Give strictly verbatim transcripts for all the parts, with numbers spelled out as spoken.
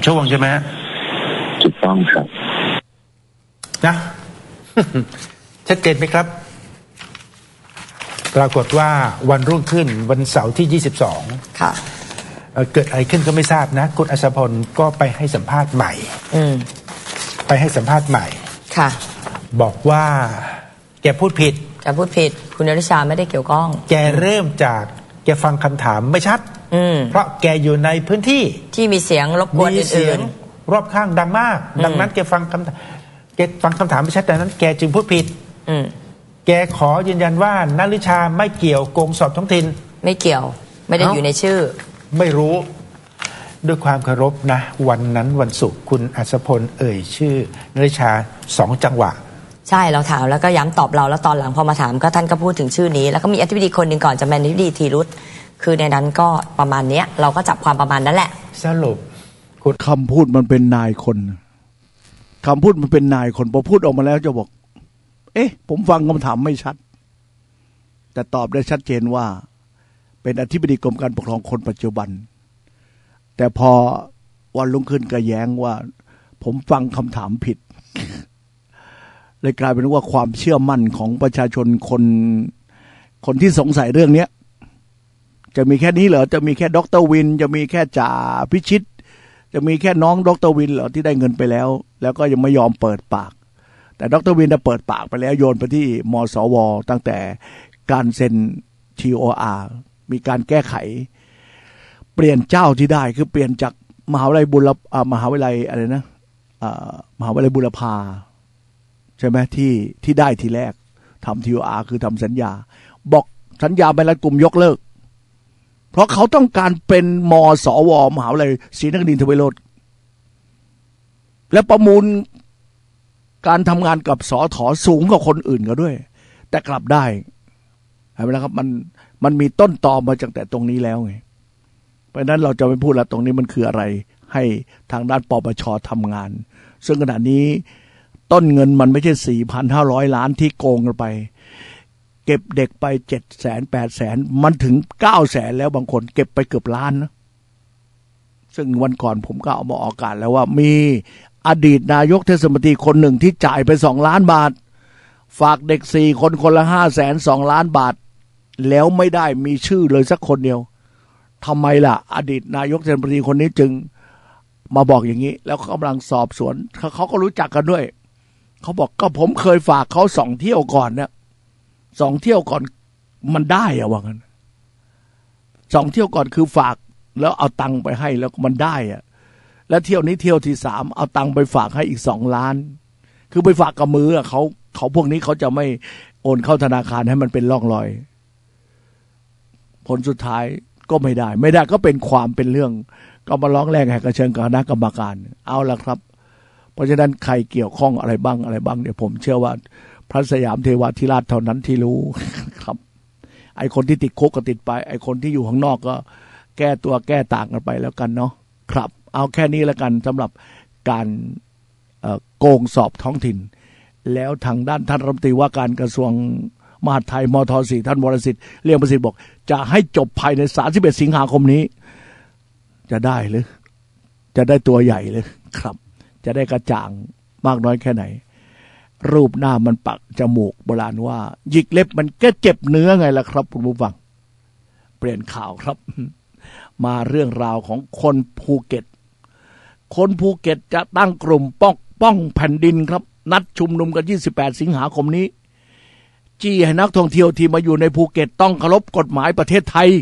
ช่วงใช่ไหมถูกต้องครับนะ ชัดเจนไหมครับปรากฏว่าวันรุ่งขึ้นวันเสาร์ที่ยี่สิบสองค่ะเกิดอะไรขึ้นก็ไม่ทราบนะคุณอัศพลก็ไปให้สัมภาษณ์ใหม่อืมไปให้สัมภาษณ์ใหม่ค่ะบอกว่าแกพูดผิดแกพูดผิดคุณอนุชาไม่ได้เกี่ยวข้องแกเริ่มจากแกฟังคำถามไม่ชัดเพราะแกอยู่ในพื้นที่ที่มีเสียงรบกวนอื่นๆรอบข้างดังมากดังนั้นแกฟังคำแกฟังคำถามไม่ชัดดังนั้นแกจึงพูดผิดแกขอยืนยันว่านฤชาไม่เกี่ยวโกงสอบท้องถิ่นไม่เกี่ยวไม่ได้อยู่ในชื่อไม่รู้ด้วยความเคารพนะวันนั้นวันศุกร์คุณอัศพลเอ่ยชื่อนฤชาสองจังหวะใช่เราถามแล้วก็ย้ำตอบเราแล้วตอนหลังพอมาถามก็ท่านก็พูดถึงชื่อนี้แล้วก็มีอธิบดีคนหนึ่งก่อนจะเป็นอธิบดีธีรุธคือในนั้นก็ประมาณนี้เราก็จับความประมาณนั้นแหละสรุปคุณคำพูดมันเป็นนายคนคำพูดมันเป็นนายคนพอพูดออกมาแล้วจะบอกเอ๊ะผมฟังคำถามไม่ชัดแต่ตอบได้ชัดเจนว่าเป็นอธิบดีกรมการปกครองคนปัจจุบันแต่พอวันรุ่งขึ้นก็แย้งว่าผมฟังคำถามผิดเลยกลายเป็นว่าความเชื่อมั่นของประชาชนคนคนที่สงสัยเรื่องนี้จะมีแค่นี้เหรอจะมีแค่ดร.วินจะมีแค่จ่าพิชิตจะมีแค่น้องดร.วินเหรอที่ได้เงินไปแล้วแล้วก็ยังไม่ยอมเปิดปากแต่ดร.วินได้เปิดปากไปแล้วโยนไปที่มสวตั้งแต่การเซ็น ที โอ อาร์ มีการแก้ไขเปลี่ยนเจ้าที่ได้คือเปลี่ยนจากมหาวิทยาลัยบุรมหาวิทยาลัยอะไรนะมหาวิทยาลัยบุรพาใช่ไหมที่ที่ได้ทีแรกทำ ที โอ อาร์ คือทำสัญญาบอกสัญญาใบละกลุ่มยกเลิกเพราะเขาต้องการเป็นมสวมหาวิทยาลัยศรีนครินทรทวีโรจน์และประมูลการทำงานกับสอถอสูงกว่าคนอื่นก็ด้วยแต่กลับได้เห็นไหมล่ะครับมันมันมีต้นตอมาจากแต่ตรงนี้แล้วไงเพราะฉะนั้นเราจะไม่พูดแล้วตรงนี้มันคืออะไรให้ทางด้านปปช.ทำงานซึ่งขณะนี้ต้นเงินมันไม่ใช่ สี่พันห้าร้อย ล้านที่โกงกันไปเก็บเด็กไป เจ็ดแสน แปดแสน มันถึง เก้าแสน แล้วบางคนเก็บไปเกือบล้านนะซึ่งวันก่อนผมก็เอามาออกอากาศแล้วว่ามีอดีตนายกเทศมนตรีคนหนึ่งที่จ่ายไปสองล้านบาทฝากเด็กสี่คนคนละ ห้าแสนสองล้านบาทแล้วไม่ได้มีชื่อเลยสักคนเดียวทำไมล่ะอดีตนายกเทศมนตรีคนนี้จึงมาบอกอย่างนี้แล้วเขากำลังสอบสวนเขาก็รู้จักกันด้วยเขาบอกก็ผมเคยฝากเขาสองเที่ยวก่อนเนี่ยสองเที่ยวก่อนมันได้อะว่างั้นสองเที่ยวก่อนคือฝากแล้วเอาตังค์ไปให้แล้วมันได้อะแล้วเที่ยวนี้เที่ยวที่สามเอาตังค์ไปฝากให้อีกสองล้านคือไปฝากกับมือเขาเขาพวกนี้เขาจะไม่โอนเข้าธนาคารให้มันเป็นร่องรอยผลสุดท้ายก็ไม่ได้ไม่ได้ก็เป็นความเป็นเรื่องก็มาร้องแรงแหกกระเชิงกับคณะกรรมการเอาละครับเพราะฉะนั้นใครเกี่ยวข้องอะไรบ้างอะไรบ้างเนี่ยผมเชื่อว่าพระสยามเทวาธิราชเท่านั้นที่รู้ครับไอคนที่ติดคุกก็ติดไปไอคนที่อยู่ข้างนอกก็แก้ตัวแก้ต่างกันไปแล้วกันเนาะครับเอาแค่นี้แล้วกันสำหรับการโกงสอบท้องถิ่นแล้วทางด้านท่านรัฐมนตรีว่าการกระทรวงมหาดไทยมท.สี่ท่านวรสิทธิ์เลี่ยมประสิทธิ์บอกจะให้จบภายในสามสิบเอ็ดสิงหาคมนี้จะได้หรือจะได้ตัวใหญ่เลยครับจะได้กระจ่างมากน้อยแค่ไหนรูปหน้ามันปักจมูกโบราณว่าหยิกเล็บมันก็เจ็บเนื้อไงล่ะครับคุณผู้ฟังเปลี่ยนข่าวครับมาเรื่องราวของคนภูเก็ตคนภูเก็ตจะตั้งกลุ่มป้องป้องแผ่นดินครับนัดชุมนุมกันยี่สิบแปดสิงหาคมนี้จี้ให้นักท่องเที่ยวที่มาอยู่ในภูเก็ตต้องเคารพกฎหมายประเทศไทย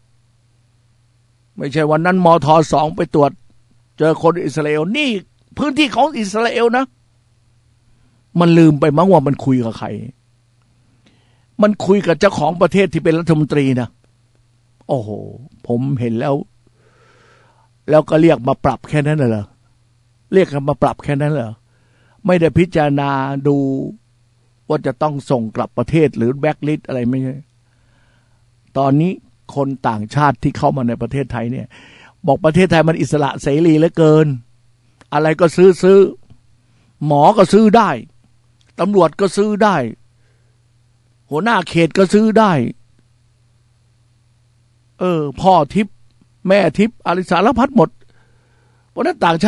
ไม่ใช่วันนั้นมท.สองไปตรวจเจอคนอิสราเอลนี่พื้นที่ของอิสราเอลนะมันลืมไปมั้งว่ามันคุยกับใครมันคุยกับเจ้าของประเทศที่เป็นรัฐมนตรีนะโอ้โหผมเห็นแล้วแล้วก็เรียกมาปรับแค่นั้นเหรอเรียกมาปรับแค่นั้นเหรอไม่ได้พิจารณาดูว่าจะต้องส่งกลับประเทศหรือแบ็คลิสต์อะไรไม่ใช่ตอนนี้คนต่างชาติที่เข้ามาในประเทศไทยเนี่ยบอกประเทศไทยมันอิสระเสรีเหลือเกินอะไรก็ซื้อซื้อหมอก็ซื้อได้ตำรวจก็ซื้อได้หัวหน้าเขตก็ซื้อได้เออพ่อทิพย์แม่ทิพย์อะไรสารพัดหมดเพราะนั้นต่างชาติ